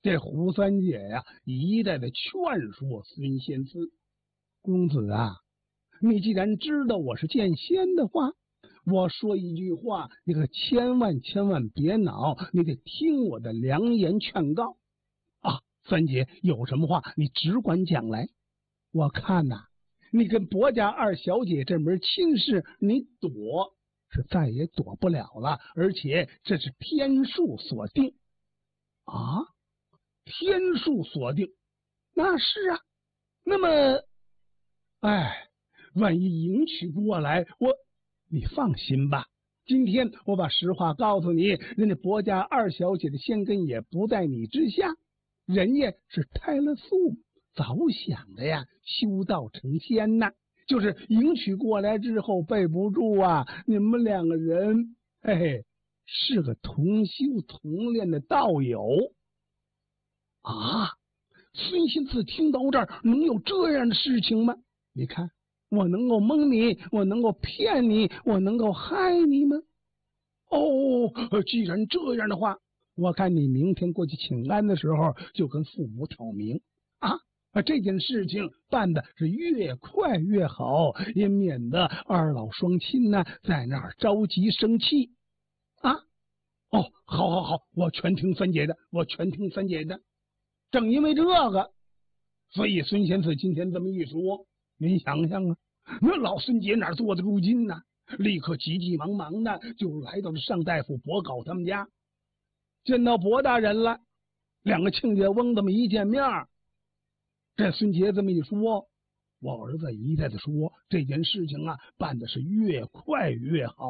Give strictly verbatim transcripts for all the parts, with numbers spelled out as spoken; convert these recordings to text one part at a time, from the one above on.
这胡三姐呀，一再的劝说孙仙思：公子啊，你既然知道我是剑仙的话，我说一句话，你可千万千万别恼，你得听我的良言劝告啊！三姐有什么话，你只管讲来。我看呐、啊，你跟薄家二小姐这门亲事，你躲是再也躲不了了，而且这是天数所定啊！天数所定，那是啊。那么，哎，万一迎娶过来，我。你放心吧，今天我把实话告诉你，人家薄家二小姐的仙根也不在你之下，人家是胎了素，早想着呀修道成仙呐，就是迎娶过来之后备不住啊，你们两个人嘿嘿是个同修同练的道友啊。孙仙次听到这儿，能有这样的事情吗？你看。我能够蒙你，我能够骗你，我能够害你吗？哦，既然这样的话，我看你明天过去请安的时候，就跟父母挑明啊。这件事情办的是越快越好，也免得二老双亲呢在那儿着急生气啊。哦，好好好，我全听三姐的，我全听三姐的。正因为这个，所以孙仙次今天这么一说。您想想啊，那老孙姐哪坐得住劲呢？立刻急急忙忙的就来到了上大夫薄杲他们家，见到薄大人了。两个亲家翁这么一见面，这孙杰这么一说，我儿子一再的说这件事情啊，办的是越快越好。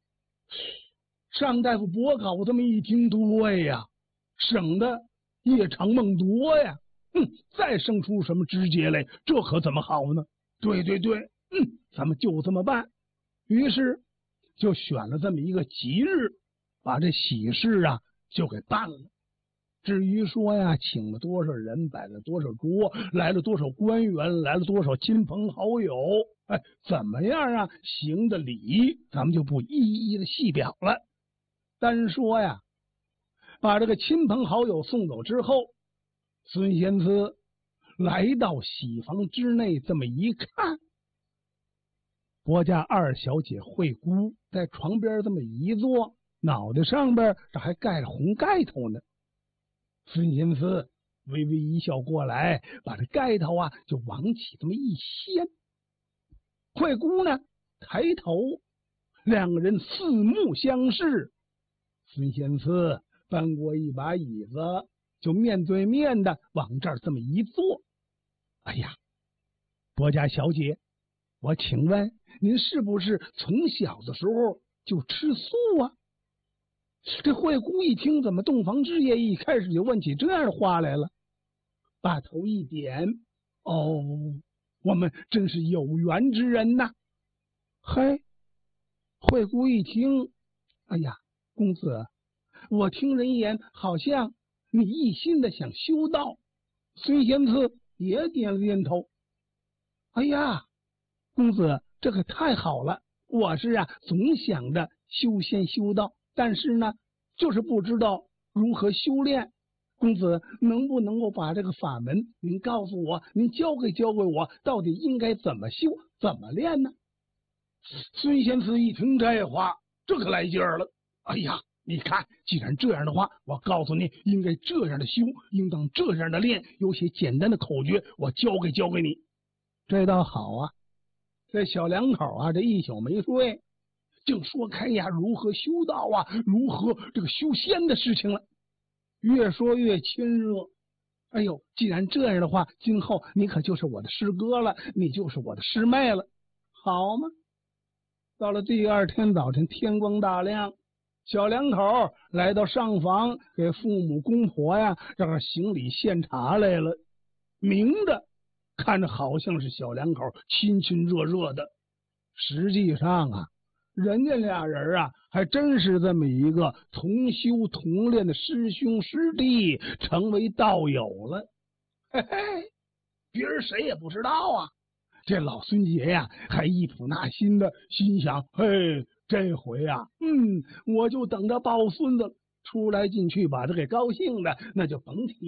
上大夫薄杲这么一听，对呀，省得夜长梦多呀。嗯，再生出什么枝节来，这可怎么好呢？对对对，嗯，咱们就这么办。于是就选了这么一个吉日，把这喜事啊就给办了。至于说呀，请了多少人，摆了多少桌，来了多少官员，来了多少亲朋好友，哎，怎么样啊？行的礼，咱们就不一一的细表了。单说呀，把这个亲朋好友送走之后。孙仙思来到喜房之内，这么一看，薄家二小姐惠姑在床边这么一坐，脑袋上边这还盖着红盖头呢。孙仙思微微一笑过来，把这盖头啊就往起这么一掀。惠姑呢抬头，两个人四目相视。孙仙思搬过一把椅子，就面对面的往这儿这么一坐。哎呀，薄家小姐，我请问您是不是从小的时候就吃素啊？这惠姑一听，怎么洞房之夜一开始就问起这样的话来了，把头一点，哦，我们真是有缘之人呐。嘿，惠姑一听，哎呀，公子，我听人言，好像你一心的想修道。孙仙次也点了点头。哎呀，公子，这可太好了！我是啊，总想着修仙修道，但是呢，就是不知道如何修炼。公子能不能够把这个法门您告诉我，您教给教给我，到底应该怎么修，怎么练呢？孙仙次一听这话，这可来劲儿了。哎呀，你看，既然这样的话，我告诉你，应该这样的修，应当这样的练。有些简单的口诀，我教给教给你。这倒好啊！这小两口啊，这一宿没睡，净说开呀，如何修道啊，如何这个修仙的事情了。越说越亲热。哎呦，既然这样的话，今后你可就是我的师哥了，你就是我的师妹了，好吗？到了第二天早晨，天光大亮，小两口来到上房，给父母公婆呀让人行礼献茶来了。明的看着好像是小两口亲亲热热的，实际上啊，人家俩人啊还真是这么一个同修同练的师兄师弟，成为道友了。嘿嘿，别人谁也不知道啊。这老孙爷呀还一吐纳心的心想，嘿，这回啊，嗯，我就等着抱孙子出来进去，把这给高兴的那就甭提